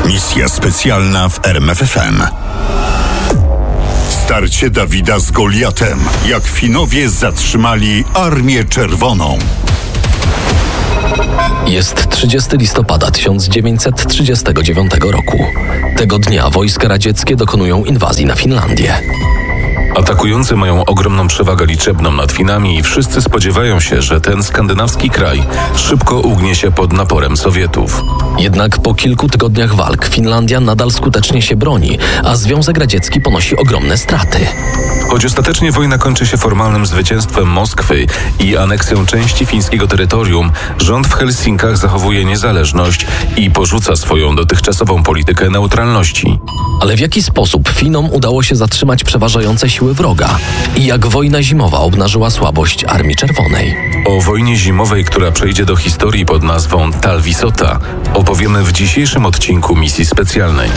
Misja specjalna w RMFFM. Starcie Dawida z Goliatem. Jak Finowie zatrzymali Armię Czerwoną. Jest 30 listopada 1939 roku. Tego dnia wojska radzieckie dokonują inwazji na Finlandię. Atakujący mają ogromną przewagę liczebną nad Finami i wszyscy spodziewają się, że ten skandynawski kraj szybko ugnie się pod naporem Sowietów. Jednak po kilku tygodniach walk Finlandia nadal skutecznie się broni, a Związek Radziecki ponosi ogromne straty. Choć ostatecznie wojna kończy się formalnym zwycięstwem Moskwy i aneksją części fińskiego terytorium, rząd w Helsinkach zachowuje niezależność i porzuca swoją dotychczasową politykę neutralności. Ale w jaki sposób Finom udało się zatrzymać przeważające siły wroga? I jak wojna zimowa obnażyła słabość Armii Czerwonej? O wojnie zimowej, która przejdzie do historii pod nazwą Talvisota, opowiemy w dzisiejszym odcinku misji specjalnej.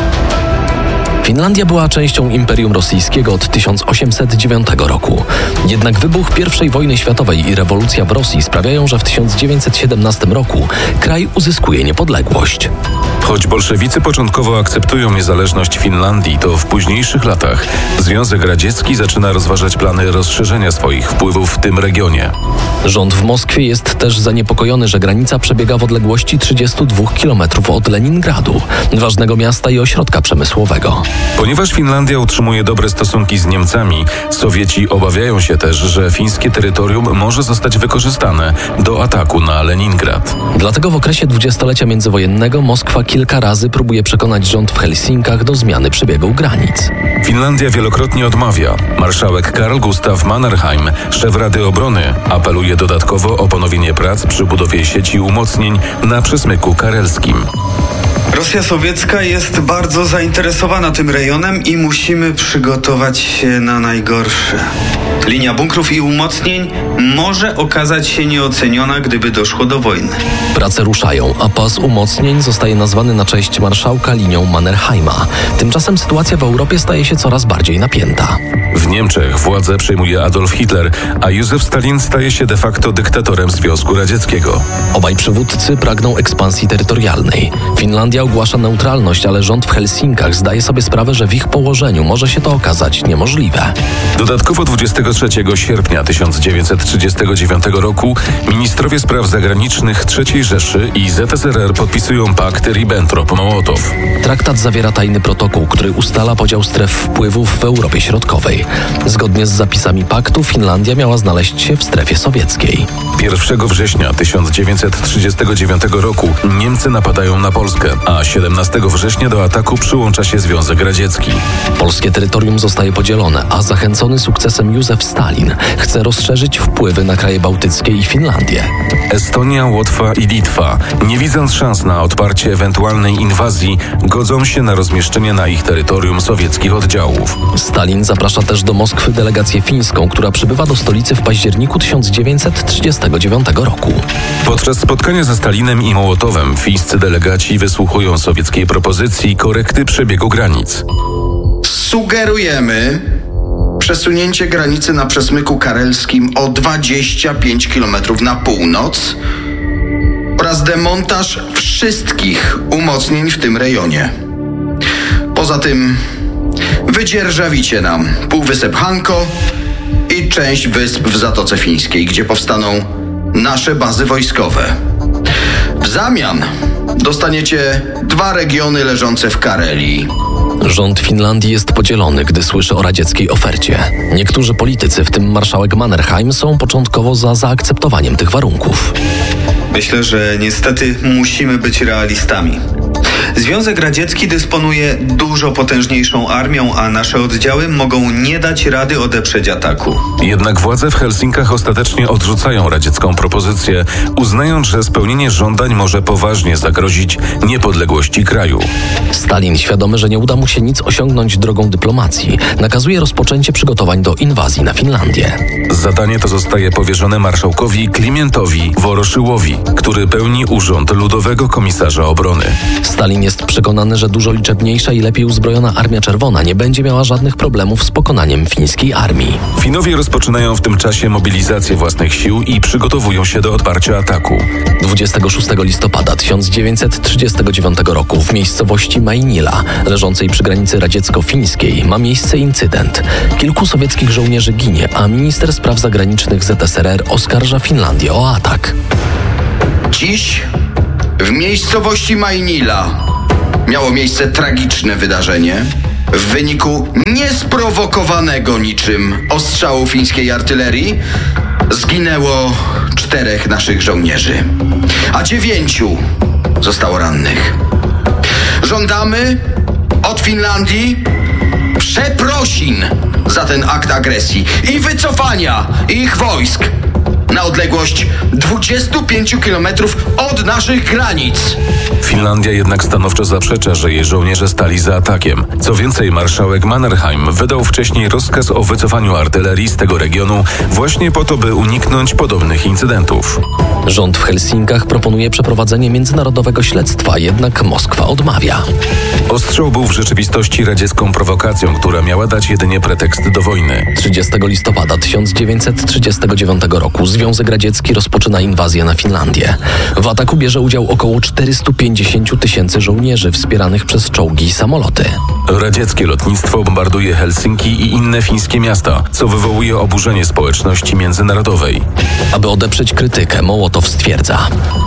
Finlandia była częścią Imperium Rosyjskiego od 1809 roku. Jednak wybuch I wojny światowej i rewolucja w Rosji sprawiają, że w 1917 roku kraj uzyskuje niepodległość. Choć bolszewicy początkowo akceptują niezależność Finlandii, to w późniejszych latach Związek Radziecki zaczyna rozważać plany rozszerzenia swoich wpływów w tym regionie. Rząd w Moskwie jest też zaniepokojony, że granica przebiega w odległości 32 km od Leningradu, ważnego miasta i ośrodka przemysłowego. Ponieważ Finlandia utrzymuje dobre stosunki z Niemcami, Sowieci obawiają się też, że fińskie terytorium może zostać wykorzystane do ataku na Leningrad. Dlatego w okresie dwudziestolecia międzywojennego Moskwa kilka razy próbuje przekonać rząd w Helsinkach do zmiany przebiegu granic. Finlandia wielokrotnie odmawia. Marszałek Karl Gustav Mannerheim, szef Rady Obrony, apeluje dodatkowo o ponowienie prac przy budowie sieci umocnień na przesmyku karelskim. Rosja sowiecka jest bardzo zainteresowana tym rejonem i musimy przygotować się na najgorsze. Linia bunkrów i umocnień może okazać się nieoceniona, gdyby doszło do wojny. Prace ruszają, a pas umocnień zostaje nazwany na cześć marszałka linią Mannerheima. Tymczasem sytuacja w Europie staje się coraz bardziej napięta. W Niemczech władzę przejmuje Adolf Hitler, a Józef Stalin staje się de facto dyktatorem Związku Radzieckiego. Obaj przywódcy pragną ekspansji terytorialnej. Finlandia ogłasza neutralność, ale rząd w Helsinkach zdaje sobie sprawę, że w ich położeniu może się to okazać niemożliwe. Dodatkowo 23 sierpnia 1939 roku ministrowie spraw zagranicznych III Rzeszy i ZSRR podpisują pakt Ribbentrop-Mołotow. Traktat zawiera tajny protokół, który ustala podział stref wpływów w Europie Środkowej. Zgodnie z zapisami paktu Finlandia miała znaleźć się w strefie sowieckiej. 1 września 1939 roku Niemcy napadają na Polskę, a 17 września do ataku przyłącza się Związek Radziecki. Polskie terytorium zostaje podzielone, a zachęcony sukcesem Józef Stalin chce rozszerzyć wpływy na kraje bałtyckie i Finlandię. Estonia, Łotwa i Litwa, nie widząc szans na odparcie ewentualnej inwazji, godzą się na rozmieszczenie na ich terytorium sowieckich oddziałów. Stalin zaprasza też do Moskwy delegację fińską, która przybywa do stolicy w październiku 1939 roku. Podczas spotkania ze Stalinem i Mołotowem fińscy delegaci wysłuchują sowieckiej propozycji korekty przebiegu granic. Sugerujemy przesunięcie granicy na przesmyku karelskim o 25 km na północ oraz demontaż wszystkich umocnień w tym rejonie. Poza tym wydzierżawicie nam półwysep Hanko i część wysp w Zatoce Fińskiej, gdzie powstaną nasze bazy wojskowe. W zamian dostaniecie 2 regiony leżące w Karelii. Rząd Finlandii jest podzielony, gdy słyszy o radzieckiej ofercie. Niektórzy politycy, w tym marszałek Mannerheim, są początkowo za zaakceptowaniem tych warunków. Myślę, że niestety musimy być realistami. Związek Radziecki dysponuje dużo potężniejszą armią, a nasze oddziały mogą nie dać rady odeprzeć ataku. Jednak władze w Helsinkach ostatecznie odrzucają radziecką propozycję, uznając, że spełnienie żądań może poważnie zagrozić niepodległości kraju. Stalin, świadomy, że nie uda mu się nic osiągnąć drogą dyplomacji, nakazuje rozpoczęcie przygotowań do inwazji na Finlandię. Zadanie to zostaje powierzone marszałkowi Klimentowi Woroszyłowi, który pełni urząd Ludowego Komisarza Obrony. Stalin jest przekonany, że dużo liczebniejsza i lepiej uzbrojona Armia Czerwona nie będzie miała żadnych problemów z pokonaniem fińskiej armii. Finowie rozpoczynają w tym czasie mobilizację własnych sił i przygotowują się do odparcia ataku. 26 listopada 1939 roku w miejscowości Majnila, leżącej przy granicy radziecko-fińskiej, ma miejsce incydent. Kilku sowieckich żołnierzy ginie, a minister spraw zagranicznych ZSRR oskarża Finlandię o atak. Dziś w miejscowości Majnila miało miejsce tragiczne wydarzenie. W wyniku niesprowokowanego niczym ostrzału fińskiej artylerii zginęło 4 naszych żołnierzy, a 9 zostało rannych. Żądamy od Finlandii przeprosin za ten akt agresji i wycofania ich wojsk na odległość 25 km od naszych granic. Finlandia jednak stanowczo zaprzecza, że jej żołnierze stali za atakiem. Co więcej, marszałek Mannerheim wydał wcześniej rozkaz o wycofaniu artylerii z tego regionu właśnie po to, by uniknąć podobnych incydentów. Rząd w Helsinkach proponuje przeprowadzenie międzynarodowego śledztwa, jednak Moskwa odmawia. Ostrzał był w rzeczywistości radziecką prowokacją, która miała dać jedynie pretekst do wojny. 30 listopada 1939 roku Związek Radziecki rozpoczyna inwazję na Finlandię. W ataku bierze udział około 450 tysięcy żołnierzy wspieranych przez czołgi i samoloty. Radzieckie lotnictwo bombarduje Helsinki i inne fińskie miasta, co wywołuje oburzenie społeczności międzynarodowej. Aby odeprzeć krytykę, Mołotow stwierdza: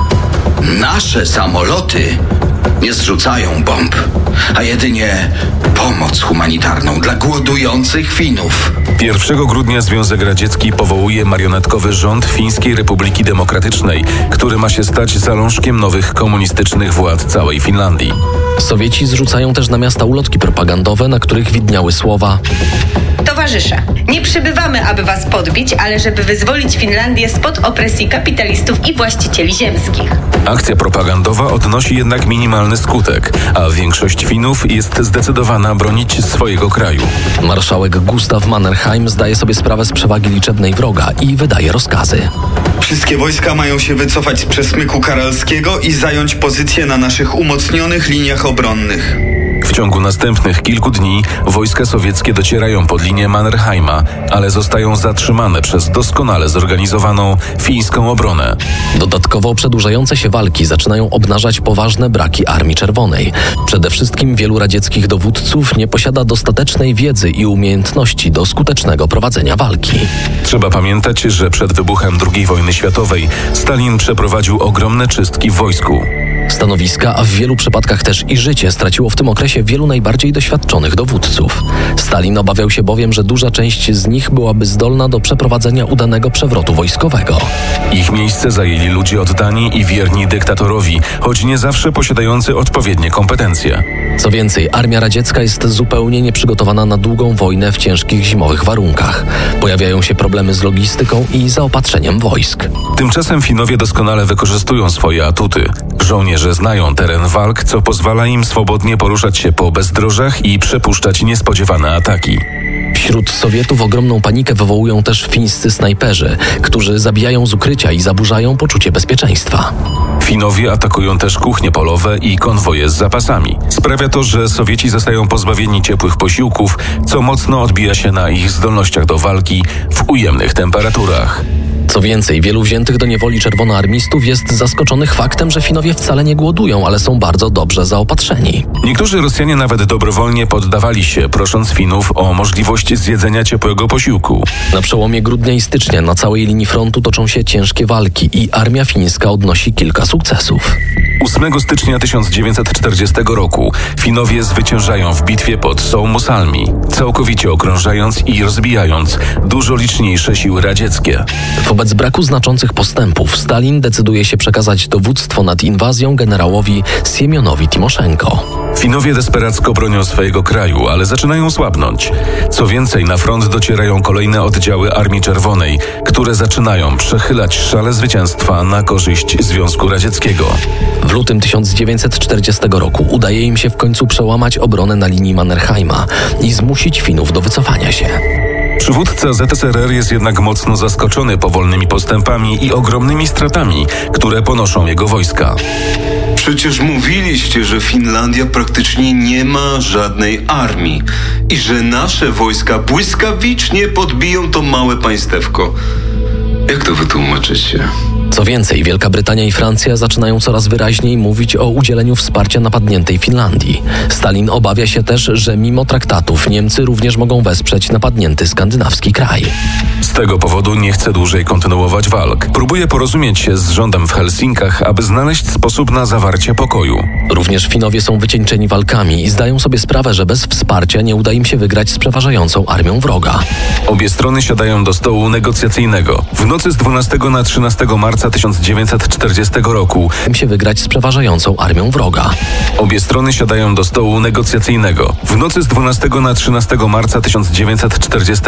Nasze samoloty nie zrzucają bomb, a jedynie pomoc humanitarną dla głodujących Finów. 1 grudnia Związek Radziecki powołuje marionetkowy rząd Fińskiej Republiki Demokratycznej, który ma się stać zalążkiem nowych komunistycznych władz całej Finlandii. Sowieci zrzucają też na miasta ulotki propagandowe, na których widniały słowa: Towarzysze, nie przybywamy, aby was podbić, ale żeby wyzwolić Finlandię spod opresji kapitalistów i właścicieli ziemskich. Akcja propagandowa odnosi jednak minimalny skutek, a większość Finów jest zdecydowana bronić swojego kraju. Marszałek Gustav Mannerheim zdaje sobie sprawę z przewagi liczebnej wroga i wydaje rozkazy. Wszystkie wojska mają się wycofać z przesmyku karelskiego i zająć pozycje na naszych umocnionych liniach obronnych. W ciągu następnych kilku dni wojska sowieckie docierają pod linię Mannerheima, ale zostają zatrzymane przez doskonale zorganizowaną fińską obronę. Dodatkowo przedłużające się walki zaczynają obnażać poważne braki Armii Czerwonej. Przede wszystkim wielu radzieckich dowódców nie posiada dostatecznej wiedzy i umiejętności do skutecznego prowadzenia walki. Trzeba pamiętać, że przed wybuchem II wojny światowej Stalin przeprowadził ogromne czystki w wojsku. Stanowiska, a w wielu przypadkach też i życie straciło w tym okresie wielu najbardziej doświadczonych dowódców. Stalin obawiał się bowiem, że duża część z nich byłaby zdolna do przeprowadzenia udanego przewrotu wojskowego. Ich miejsce zajęli ludzie oddani i wierni dyktatorowi, choć nie zawsze posiadający odpowiednie kompetencje. Co więcej, armia radziecka jest zupełnie nieprzygotowana na długą wojnę w ciężkich zimowych warunkach. Pojawiają się problemy z logistyką i zaopatrzeniem wojsk. Tymczasem Finowie doskonale wykorzystują swoje atuty. Żołnierze znają teren walk, co pozwala im swobodnie poruszać się po bezdrożach i przepuszczać niespodziewane ataki. Wśród Sowietów ogromną panikę wywołują też fińscy snajperzy, którzy zabijają z ukrycia i zaburzają poczucie bezpieczeństwa. Finowie atakują też kuchnie polowe i konwoje z zapasami. Sprawia to, że Sowieci zostają pozbawieni ciepłych posiłków, co mocno odbija się na ich zdolnościach do walki w ujemnych temperaturach. Co więcej, wielu wziętych do niewoli czerwonoarmistów jest zaskoczonych faktem, że Finowie wcale nie głodują, ale są bardzo dobrze zaopatrzeni. Niektórzy Rosjanie nawet dobrowolnie poddawali się, prosząc Finów o możliwość zjedzenia ciepłego posiłku. Na przełomie grudnia i stycznia na całej linii frontu toczą się ciężkie walki i armia fińska odnosi kilka sukcesów. 8 stycznia 1940 roku Finowie zwyciężają w bitwie pod Suomussalmi, całkowicie okrążając i rozbijając dużo liczniejsze siły radzieckie. Wobec braku znaczących postępów Stalin decyduje się przekazać dowództwo nad inwazją generałowi Siemionowi Timoszenko. Finowie desperacko bronią swojego kraju, ale zaczynają słabnąć. Co więcej, na front docierają kolejne oddziały Armii Czerwonej, które zaczynają przechylać szale zwycięstwa na korzyść Związku Radzieckiego. W lutym 1940 roku udaje im się w końcu przełamać obronę na linii Mannerheima i zmusić Finów do wycofania się. Przywódca ZSRR jest jednak mocno zaskoczony powolnymi postępami i ogromnymi stratami, które ponoszą jego wojska. Przecież mówiliście, że Finlandia praktycznie nie ma żadnej armii i że nasze wojska błyskawicznie podbiją to małe państewko. Jak to wytłumaczycie? Co więcej, Wielka Brytania i Francja zaczynają coraz wyraźniej mówić o udzieleniu wsparcia napadniętej Finlandii. Stalin obawia się też, że mimo traktatów Niemcy również mogą wesprzeć napadnięty skandynawski kraj. Z tego powodu nie chce dłużej kontynuować walk. Próbuje porozumieć się z rządem w Helsinkach, aby znaleźć sposób na zawarcie pokoju. Również Finowie są wycieńczeni walkami i zdają sobie sprawę, że bez wsparcia nie uda im się wygrać z przeważającą armią wroga. Obie strony siadają do stołu negocjacyjnego. W nocy z 12 na 13 marca 1940 roku Im się wygrać z przeważającą armią wroga. obie strony siadają do stołu negocjacyjnego. W nocy z 12 na 13 marca 1940